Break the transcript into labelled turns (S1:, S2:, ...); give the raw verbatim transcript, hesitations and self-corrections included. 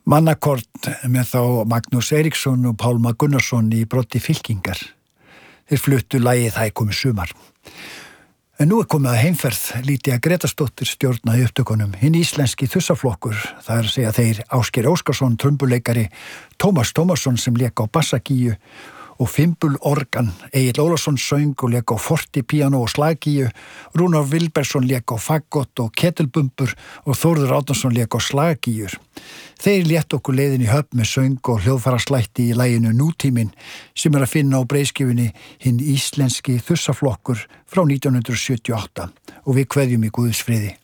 S1: Mannakort með þá Magnús Eiríksson og Pálma Gunnarsson í broddi fylkingar. Þeir fluttu lagið Það er komið sumar. En nú er komið að heimferð Lýdía Grétarsdóttir stjórna í upptökunum. Hinn íslenski þussaflokkur, það er að segja þeir Ásgeir Óskarsson, trumbuleikari, Tómas Tómasson sem lék á bassagíu og fimbulorgan, Egill Ólafsson söng og lék á fortipíano og slaggíu, Rúnar Vilbergsson lék á fagott og ketilbumbur og Þórður Árnason lék á slaggíur. Þeir létt okkur leiðin í höfn með söng og hljóðfaraslætti í laginu Nútíminn sem er að finna á breiðskjöfunni Hinn íslenski þussaflokkur frá nítján hundruð sjötíu og átta og við kveðjum í Guðs friði.